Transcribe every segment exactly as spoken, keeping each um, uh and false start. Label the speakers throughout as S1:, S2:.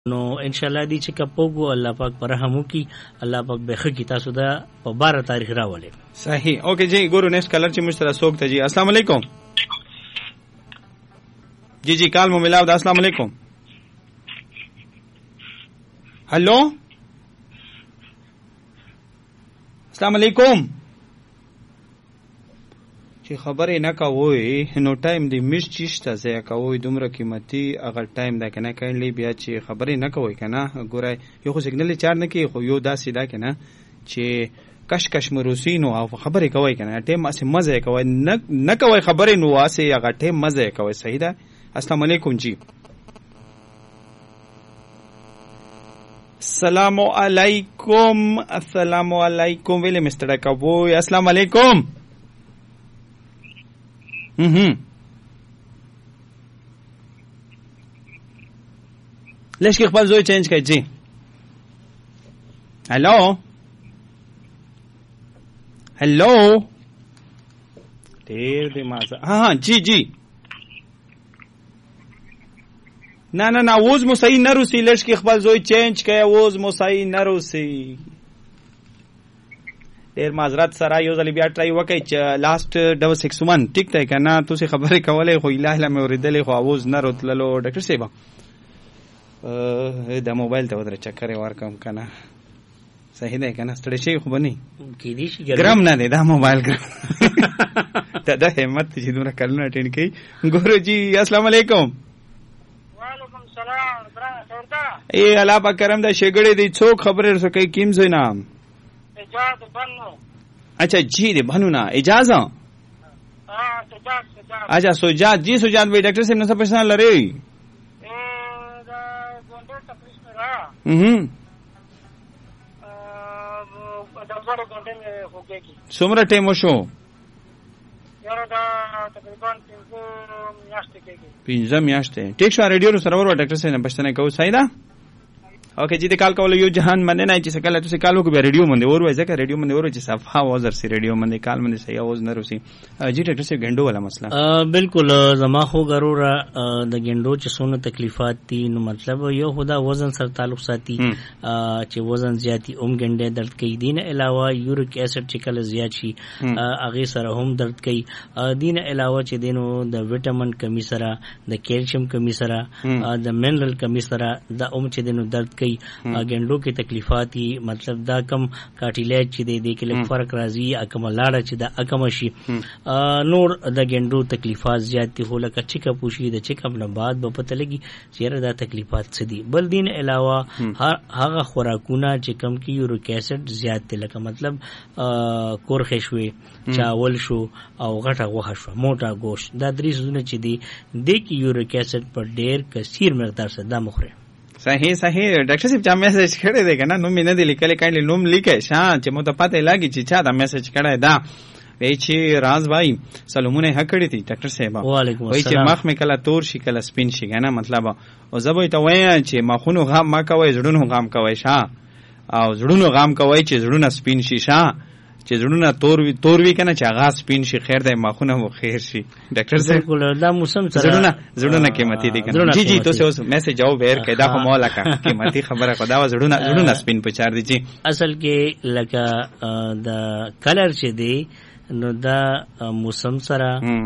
S1: نو ان شاء الله دی چې کپوګو الله پاک پر رحم وکي الله پاک به خکی تاسو دا په بارہ تاریخ راولې.
S2: صحیح. اوکے جی ګورو نیکسٹ کلر چې مشترا سوک ته جی. السلام علیکم. جی جی کال مو ملاو دا. السلام علیکم. هلو السلام علیکم. چې خبرې نه کوي نو ټایم دی مش چیشته ځای کوي دومره قیمتي هغه ټایم دا کنه کاینلی بیا چې خبرې نه کوي کنه ګورای یو خو سیګنل چار نه کوي خو یو داسې دا کنه چې کش کش مروسینو او خبرې کوي کنه ټایم اسه مزه کوي نه نه کوي خبرې نو واسه هغه ټایم مزه کوي. صحیح ده. السلام علیکم جی. السلام علیکم. السلام علیکم ویله مستر کبوی. السلام علیکم. Mhm. ليش كي خبال زوي تشينج كاي جي. هلو هلو دير دي مازا. ها جي جي نا نا نا ووز مو صحیح نروسی. ليش كي خبال زوي تشينج كاي ووز مو صحیح نروسی. ډیر معذرت سره یو ځل بیا ټرای وکړئ چې لاست ډبل سکس ون ټیک دی که نه تاسې خبرې کولې خو اله اله مې اورېدلې خو اواز نه راتللو. ډاکټر صاحب دا موبایل ته ودرې چکر یې ورکړم که نه صحیح دی که نه ستړی شوي خو به نه ګرم نه دی دا موبایل ګرم دا دا همت چې دومره کلونه اټینډ کوي. ګورو جي السلام علیکم.
S3: وعلیکم سلام.
S2: ای الله پاک کرم دا شګړې دی څوک خبرې رسو کوي کیم ځای نام
S3: اجازه بنو.
S2: اچھا جی دے بنو نا اجازه.
S3: ہاں سجاد سجاد.
S2: اچھا سجاد جی سجاد بھائی ڈاکٹر صاحب نے سب پہچان لرے اے
S3: دا گونڈے تکلیف میں رہا.
S2: ہم
S3: ا دغه گونڈے میں ہو گئی کی
S2: سمره ټیم شو
S3: یار دا تقریبا پنځه میاشتې کېږي.
S2: پنځه میاشتې. ټیک شو ریډیو سره ور ډاکټر صاحب نه پښتنه کوو. صحیح ده. اوکے جی د کال کول یو جهان باندې نه چې سکه تاسو کال وکړو ریډیو باندې اور وای ځکه ریډیو باندې اور چې صفه وزر سي ریډیو باندې کال باندې صحیح आवाज نه روسي. جی ډاکټر صاحب ګندو والا مسله
S1: بالکل زما خو ضروره د ګندو چې څونه تکلیفات دي نو مطلب یو خدا وزن سره تعلق ساتي چې وزن زیاتی اوم ګنده درد کوي. دین علاوه یوریک اسید چې کله زیات شي هغه سره هم درد کوي. دین علاوه چې دینو د وټامین کمی سره د کیلشیم کمی سره د منرل کمی سره د اوم چې دینو درد کوي. ګندو کې تکلیفات مطلب دا کم کاټیلیج چې دی د کې لږ فرق راځي اکم لاړه چې دا اکم شي نور د ګندو تکلیفات زیات دي. هو لکه چې کا پوښي د چې کم نه بعد به پته لګي چې دا تکلیفات څه دي. بل دین علاوه هغه خوراکونه چې کم کې یوریک اسید زیات دي لکه مطلب کورخه شوي چاول شو او غټه غوښه شو موټا گوشت دا درې سونه چې دي د کې یوریک اسید په ډېر کثیر مقدار سره دا مخره.
S2: صحیح صحیح. ډاکټر صاحب چا میسج کړی دی کنه نوم نه دی لیکل کایندلی نوم لیکه شان چې مو ته پته لګی چې چا دا میسج کړی دا وی چې راز وای سلامونه هکړی دی ډاکټر صاحب.
S1: وعلیکم السلام.
S2: وی چې مخ می کله تور شي کله سپین شي کنه مطلب او زبوی ته وای چې مخونو غام ما کوي زړونو غام کوي شا او زړونو غام کوي چې زړونه سپین شي شا چې زړونه تور وی تور وی کنه چې هغه سپین شي خیر دی مخونه مو خیر شي. ډاکټر صاحب
S1: بالکل دا موسم سره
S2: زړونه زړونه قیمتي دي کنه. جی جی تاسو اوس میسج او بیر کدا خو مولا کا قیمتي خبره خدا و زړونه زړونه سپین پچار دي. جی
S1: اصل کې لکه د کلر چې دی نو دا موسم سره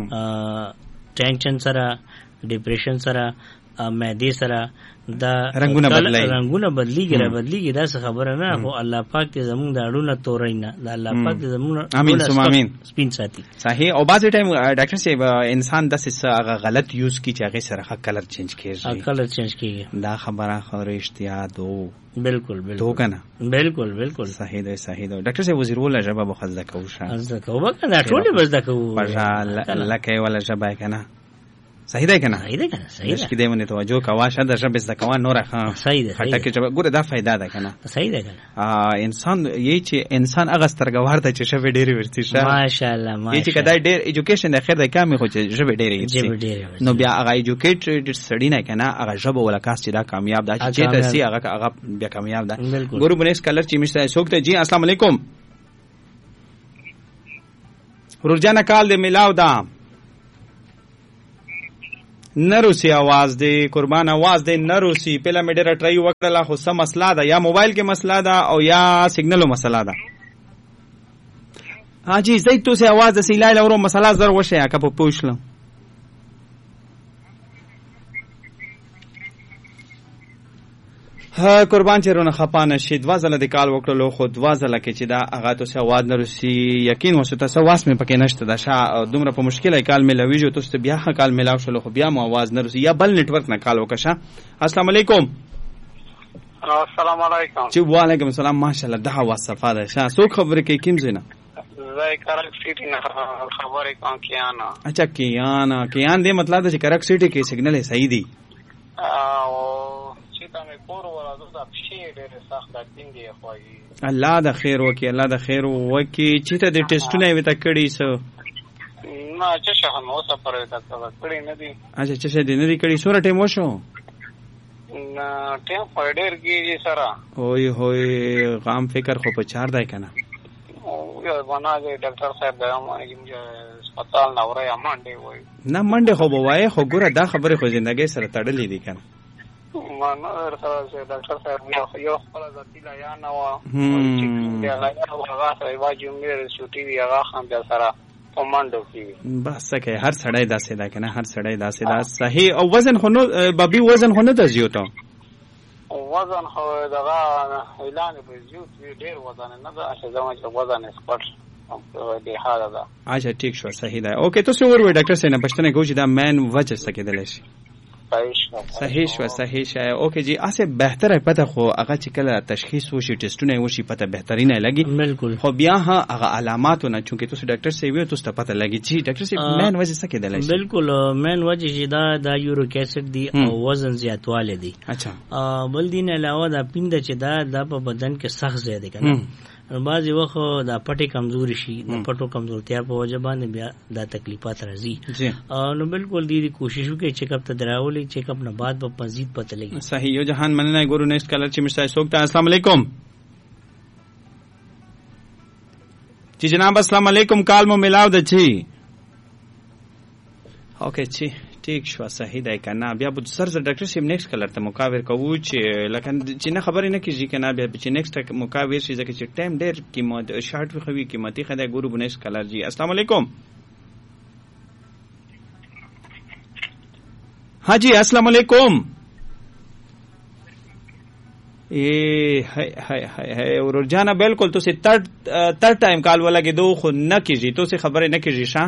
S1: ټینشن سره ډیپریشن سره معدې سره دا
S2: رنگونه بدلای
S1: رنگونه بدلیږي را بدلیږي دا څه خبره نه خو الله پاک دې زموږ د اړونه تورینه دا الله پاک دې زموږ
S2: امين ثم امين
S1: سپین ساتي.
S2: صحیح. او بعض ټایم ډاکټر صاحب انسان د څه هغه غلط یوز کی چې هغه سره کلر چینج کیږي
S1: کلر چینج کیږي
S2: دا خبره خو رښتیا دو
S1: بالکل بالکل
S2: تو کنه
S1: بالکل بالکل
S2: صحیح ده صحیح ده. ډاکټر صاحب وزیر ولا جواب خزده کوشه
S1: خزده کوه کنه ټول به زده کوو
S2: لکه ولا جواب کنه صحیح ده کنه
S1: صحیح ده کنه صحیح ده
S2: کې دې باندې توجه کوا شاده شبه زده کوا نور ښه
S1: صحیح ده
S2: خټه کې جواب ګوره دا فائدہ ده کنه
S1: صحیح ده کنه
S2: انسان یی چې انسان هغه سترګوار ته چې شبه ډېری ورتي شه
S1: ماشاءالله ماشاءالله
S2: یی چې کدا ډېر ایجوکیشن د خیر د کامې خو چې شبه ډېری نو بیا هغه ایجوکیټډ سړی نه کنه هغه شبه ولا کاس چې دا کامیاب ده چې ته سي هغه هغه بیا کامیاب ده. ګورو بنس کلر چې مشته سوکته. جی السلام علیکم. ورجانا کال دې ملاو دا نروسی आवाज دی قربان आवाज دی نروسی پهلا مې ډېر ټرای وکړه خو سم مسله ده یا موبایل کې مسله ده او یا سیګنلو مسله ده ها جی زید تو سه आवाज د سیلای لورو مسله زر وشه یا کپ پوښلم ها قربان چرونه خپانه شي دوا زله د کال وکړلو خو دوا زله کې چې دا هغه تو سه आवाज نروسی یقین وسو تاسو واس مې پکې نشته دا شا دومره په مشکله کال مې لويجو تاسو بیا کال ملاو شلو خو بیا مو आवाज نروسی یا بل نتورک نه کال وکښه السلام علیکم
S3: السلام علیکم
S2: جی وعلیکم السلام ماشاءالله دا आवाज صفا ده شا سو خبره کې کیم زینا
S3: زای کرک سیټی نه خبره کوم کیانا
S2: اچھا کیانا کیان دې مطلب دا چې کرک سیټی کې سیګنل صحیح دی
S3: او چې تاسو کور ورته دا شی ډېر سخت دینګي خوایي
S2: الله د خیر وکي الله د خیر وکي چې ته د ټیسټونه وي تا کړی سو
S3: نه چې شه نو څه پرې تا کړی نه دي
S2: اچھا چې شه دې نه دي کړی سوره ټیم وشو
S3: نه ټیم ډېر کیږي سره
S2: اوه هوی غام فکر خو په چار دای کنه
S3: او یو باندې ډاکټر صاحب دا موږ هسپتال نه ورای منډه وای
S2: نه منډه خو بوای خو ګوره دا خبره خو ژوندۍ سره تړلې دي کنه
S3: مانو سره ډاکټر صاحب یو خپل ذاتی لا یا نو چې دا لا یا هغه سره واجب مې سوټي وی هغه خام بیا سره کوماندو کی
S2: بس که هر سړی داسې دا کنه هر سړی داسې دا صحیح او وزن خو نو بابي وزن خو نه دزیو ته
S3: وزن خو دغه اعلان په زیوت ډیر وزن نه ده چې زما چې وزن سپټ دی حاله ده
S2: اچھا ٹھیک شو صحیح ده اوکے تو څو ور ډاکټر سره پښتنه کوی دا مین وجه سکه دلې شي صحیح شو صحیح شو اوکے جی اسه بهتره پته خو هغه چې کله تشخیص وشي ټیسټونه وشي پته بهترینه لګي
S1: بالکل
S2: خو بیا هغه علاماتونه چونکه تاسو ډاکټر سی وی تاسو ته پته لګي چې ډاکټر سی مین وجه سکه دلې شي
S1: بالکل مین وجه چې دا د یوریک اسید دی او وزن زیاتواله دی
S2: اچھا
S1: بل دین علاوه دا پیند چې دا د بدن کې سخت زیاده کنه بعضی وخت دا پټي کمزوري شي د پټو کمزورتیا په وجه باندې بیا دا تکلیفات راځي نو بالکل دې کوشش وکړئ چیک اپ ته دراولي چیک اپ نه بعد په مزید پته لګي
S2: صحیح یو جهان مننه ګورو نیکسٹ کلر چې مشتاق سوکتا السلام علیکم جی جناب السلام علیکم کال مو ملاو د چی اوکے چی ٹھیک شو صحیح دی کنه بیا به سر سر ډاکټر سیم نیکسٹ کلر ته مقابر کوو چې لکه چې نه خبرې نه کیږي کنه بیا چې نیکسٹ مقابر شي ځکه چې ټایم ډیر قیمت شارټ وي خوي قیمتي خدای ګورو به نیکسٹ کلر جی السلام علیکم हाँ जी अस्सलाम वालेकुम ए हाय हाय हाय हाय और जाना बिल्कुल तो से थर्ड थर्ड टाइम कॉल वाला के दो खो न कीजिए तो से खबर न कीजिए शाह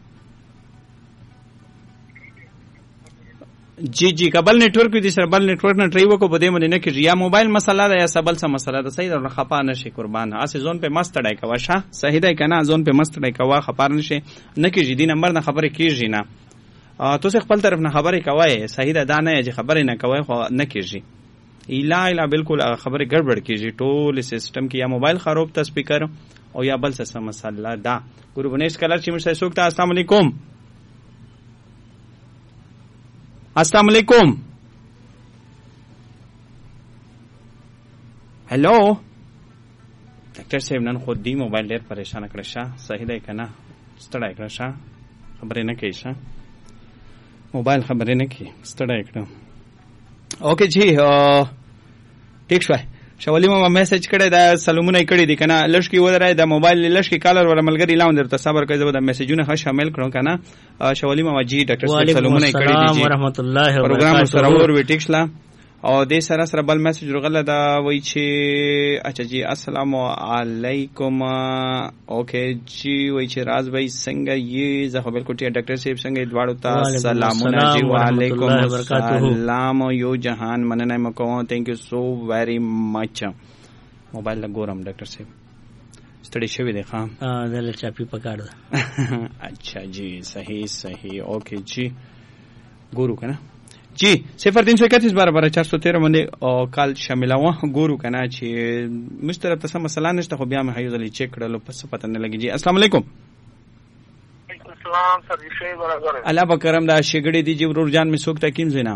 S2: जी जी कबल नेटवर्क की सर बल नेटवर्क न ट्राई को बदे मने न कीजिए या मोबाइल मसला है या सबल सा मसला है सही और खपा नशे कुर्बान आसे जोन पे मस्त डाई का वाशा सही दाई का ना जोन पे मस्त डाई का वा खपा नशे न कीजिए दी नंबर न खबर कीजिए ना تو څه خپل طرف نه خبرې کوي صحیح ده دا نه چې خبرې نه کوي خو نه کیږي الا الا بالکل خبرې ګډوډ کیږي ټول سیستم کې یا موبایل خراب ته سپیکر او یا بل څه مسله ده ګورو بنیش کلر چې مشه سوکتا السلام علیکم السلام علیکم هلو ډاکټر صاحب نن خو دی موبایل ډېر پریشان کړی شه صحیح ده کنه ستړی کړی شه خبرې نه کوي شه موبایل خبرې نه کی ستړی کړم اوکے جی ٹھیک شو شوالی ما میسج کړی دا سلامونه کړی دي کنه لشکې ودرای دا موبایل لشکې کالر ور ملګری لاون درته صبر کوي زبر دا میسجونه ښه شامل کړو کنه شوالی ما جی ډاکټر صاحب سلامونه کړی دي جی
S1: ورحمت الله وبرکاته
S2: پروګرام سره ور وی ټیک شلا او دې سره سره بل میسج رغله دا وای چې اچھا جی السلام علیکم اوکے جی وای چې راز بھائی څنګه یې زه خبر کوټی ډاکټر صاحب څنګه دواړو ته سلامونه جی وعلیکم السلام یو جهان مننه مکو تھینک یو سو ویری مچ موبایل ګورم ډاکټر صاحب ستړي شوی دی خام
S1: ا دل چاپی پکړ
S2: اچھا جی صحیح صحیح اوکے جی ګورو کنه جی صفر تین سو اکتیس بارہ بارہ چار سو تیرہ باندې او کال شامل و ګورو کنه چې مشترک تاسو مسله نشته خو بیا مې هیو ځلې چک کړلو پس پته نه لګی جی السلام علیکم
S3: السلام سر شي برابر
S2: الله بکرم دا شګړې دی جی ورور جان می سوک تکیم زینا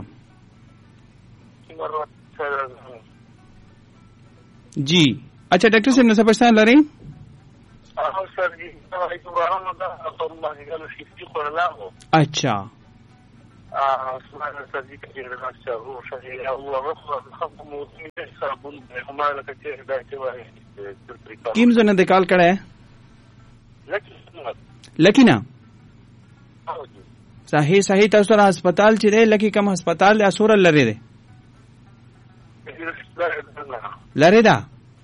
S2: جی اچھا ډاکټر صاحب نو پښتنه لري
S3: اه سر جی علیکم ورحمت الله وبرکاته
S2: اچھا
S3: اه اسمع صديق كثير نفسه هو شيء هو غفر خف موسمي صابون هما لك كثير دايته
S2: کیم زنه د کال کړه
S3: لکه
S2: لکینا صحیح صحیح تاسو را هسپتال چې دی لکه کوم هسپتال یا سور لري دی لري دا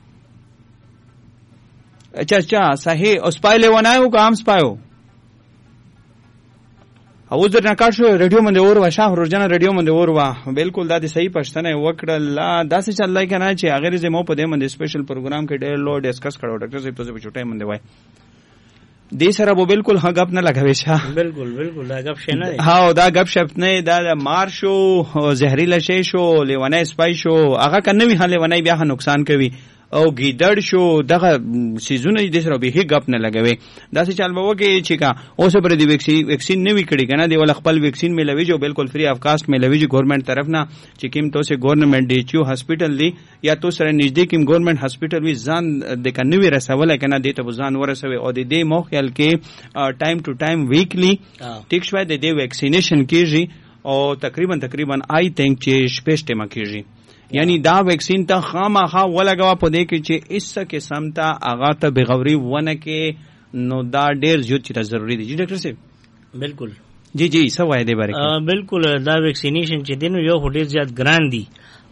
S2: اچھا اچھا صحیح اوس پایله ونایو کام سپایو او در نکاټ شو ریډیو باندې اور وا شاه ورجن ریډیو باندې اور وا بالکل دا د صحیح پښتنه وکړه لا داسې چلای کنه چې اگر زمو په دې باندې سپیشل پروګرام کې ډېر لو ډیسکس کړو ډاکټر صاحب ته په چټای باندې وای دې سره به بالکل ها غپ نه لګوي شه
S1: بالکل بالکل دا غپ شه نه
S2: ها دا غپ شپ نه دا مار شو زهريله شي شو لیونه سپای شو هغه کنه وی هله ونای بیا نقصان کوي او ګیدړ شو دغه سیزونه د سره به غپ نه لګوي دا څه چل به وکي چې کا اوس پر دې ویکسین ویکسین نه وکړي کنه دی ول خپل ویکسین ملوي جو بالکل فری اف کاست ملوي جو ګورنمنت طرف نه چې کیم تو سه ګورنمنت ډی چو هسپټل دی یا تو سره نږدې کیم ګورنمنت هسپټل وی ځان د کنه وی رسول کنه دی ته ځان ورسوي او د دې موخل کې ټایم ټو ټایم ویکلی ټیک شوی د دې ویکسینیشن کیږي او تقریبا تقریبا آی تھنک چې شپږ ټیمه کیږي یعنی دا ویکسین ته خامخا ولګوا په دې کې چې اس قسم ته اغا ته بغوري ونه کې نو دا ډیر زیات چې ضروری دی جی ډاکټر صاحب
S1: بالکل
S2: جی جی څه وایي دې باره کې
S1: بالکل دا ویکسینیشن چې دینو یو هډیر زیات ګران دی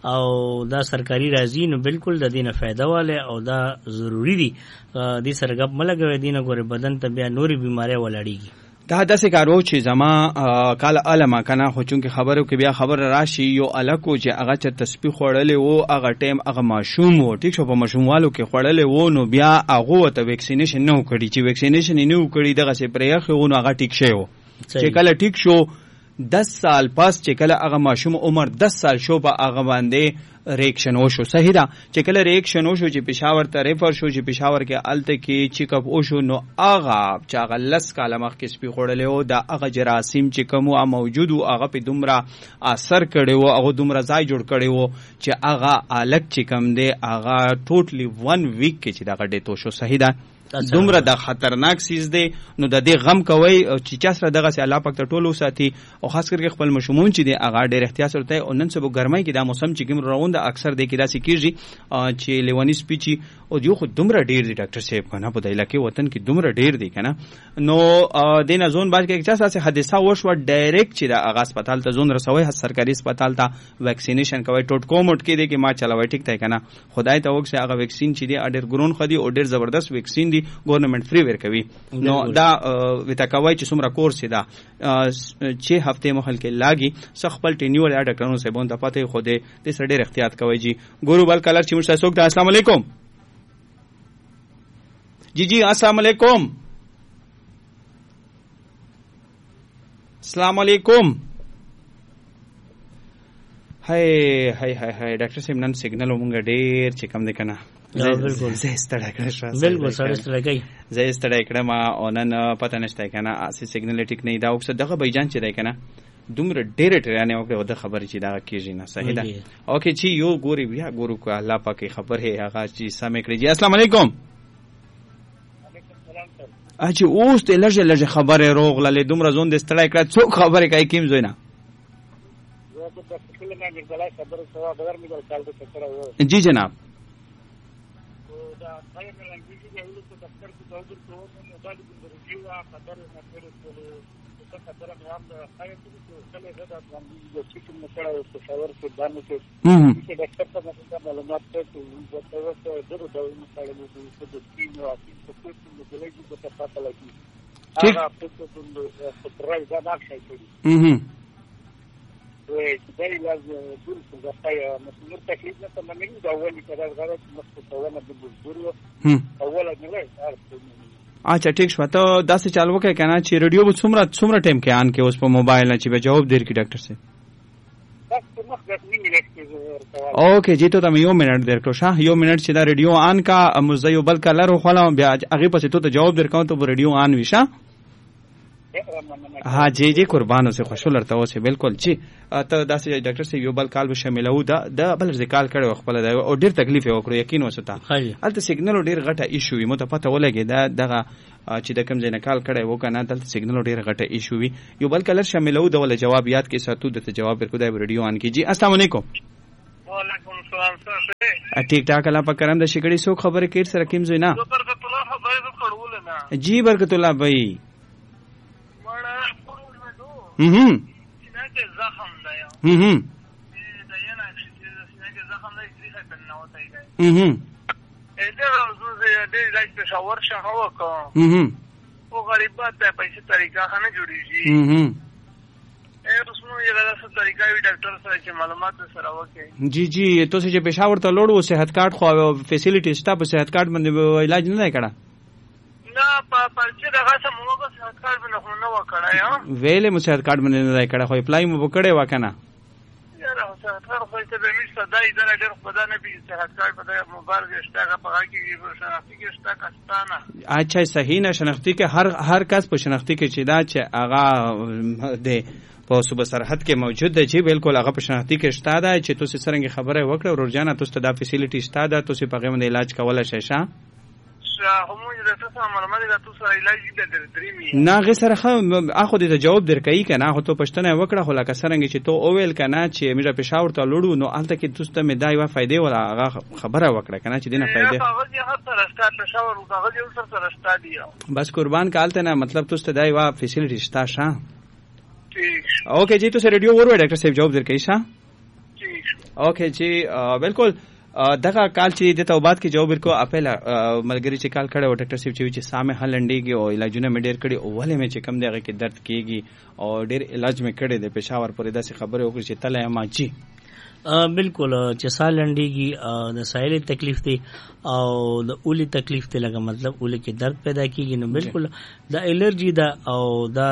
S1: او دا سرکاري راځي نو بالکل د دینه فائدہ والے او دا ضروری دی د سرګب ملګوي دینه ګوره بدن ته بیا نوري بیماری ولاړیږي
S2: دا داسې کارو چې زما کال علما کنه خو چونکه خبرو کې بیا خبر راشي یو الکو چې هغه چې تسبیح خوړلې وو هغه ټیم هغه ماشوم وو ټیک شو په ماشوموالو کې خوړلې وو نو بیا هغه ته ویکسینیشن نه وکړي چې ویکسینیشن نه وکړي دغه سي پرې خو نو هغه ټیک شي وو چې کله ټیک شو دس سال پس چې کله هغه ماشوم عمر دس سال شو په هغه باندې ریکشن وشو صحیح ده چې کله ریکشن وشو چې پېښور ته ریفر شو چې پېښور کې الته کې چیک اپ وشو نو هغه چې هغه لس کاله مخکې سپي خوړلې وو دا هغه جراثیم چې کوم موجود وو هغه په دومره اثر کړی وو هغه دومره ځای جوړ کړی وو چې هغه الک چې کم دی هغه ټوټلی ون ویک کې چې دا غډې تو شو صحیح ده دومره د خطرناک سیز دی نو د دې غم کوي چې چا سره دغه سي الله پاک ته ټولو ساتي او خاص کر خپل مشمون چې دی هغه ډېر احتیاط ورته او نن سبو ګرمای کې دا موسم چې کوم روان د اکثر د کې داسې کیږي چې لیوانی سپیچي او یو خو دومره ډېر دی ډاکټر صاحب کنه په دایله کې وطن کې دومره ډېر دی کنه نو د نه زون باج کې چا ساسه حادثه وشو ډایرکټ چې د هغه هسپتال ته زون رسوي سرکاري هسپتال ته ویکسینیشن کوي ټوټ کومټ کې دی کې ما چلاوي ټیک ته کنه خدای ته وکړي هغه ویکسین چې دی اډر ګرون خدي او ډېر زبردست ویکسین دی گورنمنت فری ورکوي نو دا وتا کوي چې څومره کورس دا چې هفته مخل کې لاګي سخپل ټینیول یا ډاکټرونو سره بون د پته خو دې د سره ډېر احتیاط کوي جی ګورو بل کلر چې موږ تاسو ته السلام علیکم جی جی السلام علیکم السلام علیکم هاي هاي هاي هاي ډاکټر صاحب نن سیګنل مونږ ډېر چې کم دی کنه
S1: بالکل
S2: زه ستړی کړم
S1: بالکل سره ستړی کوي
S2: زه ستړی کړم او نن پته نشته کنه اسی سیګنل ټیک نه دا او څه دغه بایجان چې دی کنه دومره ډېر ټرانه او د خبرې چې دا کیږي نه صحیح ده او کې چې یو ګوري بیا ګورو کو الله پاک خبر هي هغه چې سمې کړی جی السلام علیکم اچھا اوس ته لږه لږه خبره روغله دومره زون د ستړی کړه څو خبره کوي کیم زوینه جی جناب اچھا ٹھیک شو ته داسې چالو وکړه کنه چې ریډیو به څومره څومره ټایم کې آن کې اوس په موبایل نه چې به جواب دیر کی ډاکټر سے اوکے جی ته تم یو منټ دیر کړو شه یو منټ چې دا ریډیو آن کا مزيو بل کلر خو لا بیا هغه پسې ته جواب در کوم ته ریډیو آن ویشه ها جی جی قربانو سے خوشو لرته اوسه بالکل جی ته داسې ډاکټر صاحب یو بل کال به شاملو دا د بل ځکال کړو خپل دا او ډیر تکلیف وکړو یقین وسته الته سیګنل ډیر غټه ایشو وي مو ته پته ولګي دا دغه چې د کوم ځای نه کال کړی و کنه دلته سیګنل ډیر غټه ایشو وي یو بل کلر شاملو دا ول جواب یاد کې ساتو د جواب ورکو دا ریډیو ان کی جی السلام علیکم
S4: وعلیکم السلام سر
S2: ټیک ټاک الله په کرم د شګړې سو خبره کېټ سره کیم زوینا
S4: برکت الله خبره کړول نه
S2: جی برکت الله بھائی
S4: مړه هم چې زخم دی
S2: هم هم
S4: دا یې نه چې زخم دی چې څه نه وتاي
S2: هم هم
S4: اې دا زه دې لایک په شاور شاو وکم
S2: هم هم
S4: او غریبات ته پیسې طریقه خانه جوړیږي
S2: هم هم
S4: اې رسمو یې غلا څه طریقه وی ډاکټر سره چې معلومات سره وکړي
S2: جی جی تو چې پېښور ته لوړو صحت کارت خو فیسیلیټی ستا په صحت کارت باندې علاج نه کړه
S4: نه په پرچې دغه سم موږ صحت کارت باندې نه وکړای ها
S2: ویلې مو صحت کارت باندې نه کړه خو اپلای مو وکړې وکنه
S4: یاره صحت کارت خو ته به مې صدای در ډېر خدای نه بي صحت کارت په موبایل کې شته په هغه کې شناختی کې شته کستانه
S2: اچھا صحیح نه شناختی کې هر هر کس په شناختی کې چې دا چې هغه د په صوبه سرحد کې موجود دی چې بالکل هغه په شناختی کې شته دا چې تاسو څنګه خبره وکړه ورجانه تاسو ته دا فیسیلیټی شته دا تاسو په غوښمن علاج کولای شئ ښه
S4: همو د تاسو معلومات د تاسو علاج د درېمي
S2: نه غي سره خو اخو دې جواب درکې کنه خو ته پښتنه وکړه خو لکه څنګه چې تو اوویل کنه چې میرا پېښور ته لړو نو الته کې تاسو ته مې دا یو فائدې ولا هغه خبره وکړه کنه چې دینه فائدې
S4: هغه یې هر سره سٹارټ پېښور هغه یې سره سره سٹارټ دی
S2: بس قربان کالته نه مطلب تاسو ته دا یو فیسیلیټی شته ښه
S4: ٹھیک
S2: اوکے جی تو سے ریڈیو ور ډاکټر صاحب جواب درکې ښه
S4: ٹھیک
S2: اوکے جی بالکل دغه کال چې د توبات کې جواب ورکو اپل ملګری چې کال کړه و ډاکټر صاحب چې سامه هلنډيږي او علاجونه مې ډېر کړي او ولې مې چې کم دغه کې درد کیږي او ډېر علاج مې کړي د پېښور پرې داسې خبره وکړي چې تله ما جی
S1: بالکل چې سال لنډيږي د سایل تکلیف دی او د اولی تکلیف ته لګه مطلب اولی کې درد پیدا کیږي نو بالکل د الرجی دا او دا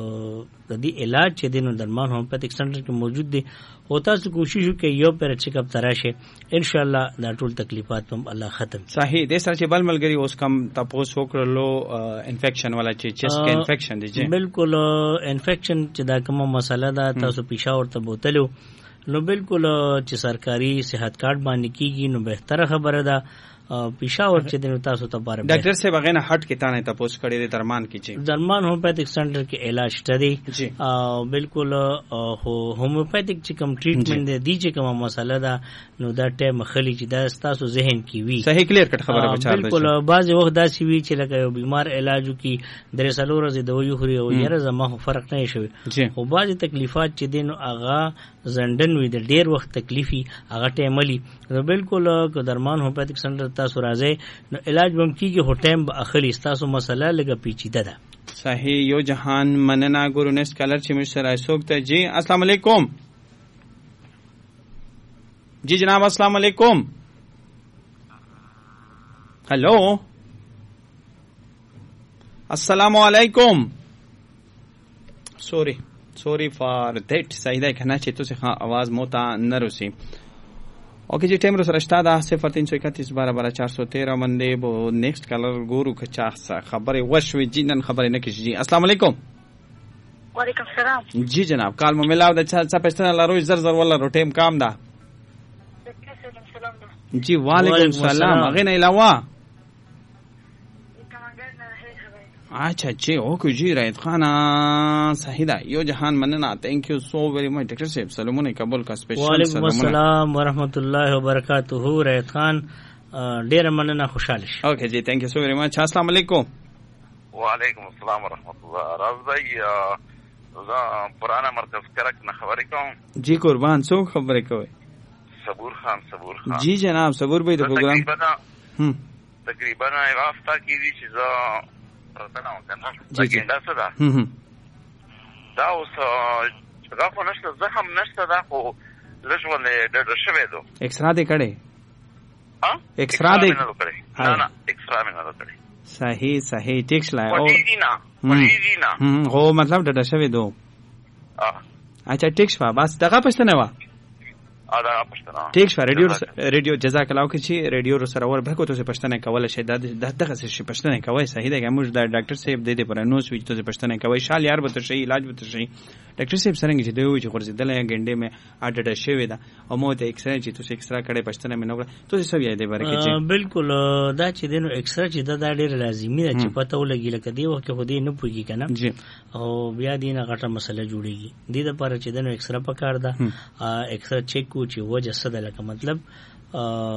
S1: د دې علاج چې دینو درمان هومیوپیتھک سنټر کې موجود دي او تاسو کوشش وکړئ یو پر چیک اپ تراشه ان شاء الله دا ټول تکلیفات هم الله ختم
S2: صحیح د سره چې بل ملګری اوس کم تاسو وکړلو انفیکشن والا چې چیست کې انفیکشن دی
S1: بالکل انفیکشن چې دا کومه مسله ده تاسو پېښور ته بوتلو نو بالکل چې سرکاري صحت کارت باندې کیږي نو بهتره خبره ده پېښور چې د تاسو ته بار
S2: ډاکټر صاحب غنه هټ کې تانه تاسو کړی د درمان کې چې
S1: درمان هومیوپیتھک سنټر کې علاج شته او بالکل هو هومیوپیتھک چې کوم ټریټمنټ دی چې کومه مسله ده نو دا ټیم خلی چې دا تاسو ذهن کې وي
S2: صحیح کلیر کټ خبره بچا
S1: بالکل بعض وخت دا سی وی چې لکه یو بیمار علاج کی درې سلو ورځې دوی خوري او یره زما فرق نه شوی او بعض تکلیفات چې دین اغا زندن وي د ډیر وخت تکلیفي هغه ټیملی نو بالکل کو درمان هومیوپیتھک سنټر تاسو راځي نو علاج بم کیږي هو ټیم به اخلي تاسو مسله لګه پیچیده ده
S2: صحیح یو جهان مننه ګورو نس کلر چې مش سره سوکته جی السلام علیکم جی جناب السلام علیکم हेलो अस्सलाम वालेकुम सॉरी सॉरी फॉर दैट सही है कहना चाहिए तो से हाँ आवाज मोता न रुसी ओके जी टाइम रोस रश्ता दा सिफर तीन सौ इकतीस बारह बारह चार सौ तेरह मंदे वो नेक्स्ट कलर गुरु खचा खबर वश जिनन खबर न किसी जी अस्सलाम वालेकुम
S5: वालेकुम सलाम
S2: जी जनाब काल में मिला दा अच्छा पछता ला रोज जर जर वाला रोटेम काम दा जी वालेकुम सलाम अगे नहीं लावा अच्छा अच्छे ओके जी रायत खाना सहीदा यो जहान मनना thank you so very much doctor साहब सलामुन कबूल का स्पेशल
S1: वालेकुम अस्सलाम व रहमतुल्लाहि व बरकातहू रायत खान ډیر مننه خوشاله شي
S2: اوکے جی thank you so very much अस्सलाम वालेकुम
S6: وعلیکم السلام ورحمۃ اللہ راځي زه پرانا مرکز کرک نه خبرې کوم
S2: جی قربان سو خبرې کوي
S6: صبور خان صبور خان
S2: جی جناب صبور بھائی د پروګرام
S6: هم تقریبا واسطه کې دي چې زه پرتنه وکنه چې دا څه ده
S2: هم
S6: دا اوس هغه خو نشته زخم نشته دا خو لږونه ډېر شوی دو
S2: ایکسرا دې کړي
S6: ها
S2: ایکسرا دې
S6: نه نه ایکسرا مې نه کړي
S2: صحیح صحیح ټیکس لای
S6: او دې نه دې نه
S2: هم هو مطلب ډېر شوی دو
S6: اه
S2: اچھا ټیکس وا بس دغه پښتنه وا
S6: ادا پښتنه
S2: ټیک شو ریډیو ریډیو جزاک الله کې چې ریډیو سره ور به کوته پښتنه کول شي د دغه څه پښتنه کوي صحیح ده موږ د ډاکټر صاحب د دې پر نو سوي ته پښتنه کوي شال یار به تر شي علاج به تر شي ډاکټر صاحب څنګه چې دوی چې غرزیدل یا ګنډې مې اډډه شوی ده او مو ته ایکس رې چې تاسو ایکس را کړې پښتنه مې نو تاسو څه ویای دی برکه چې
S1: بالکل دا چې دینو ایکس را چې دا ډېر لازمي ده چې پته ولګي لکه دی وخت خو دې نه پوي کنه او بیا دینه غټه مسله جوړیږي دې د لپاره چې دینو ایکس را پکار ده ایکس را چیک کو چې وجه څه ده لکه مطلب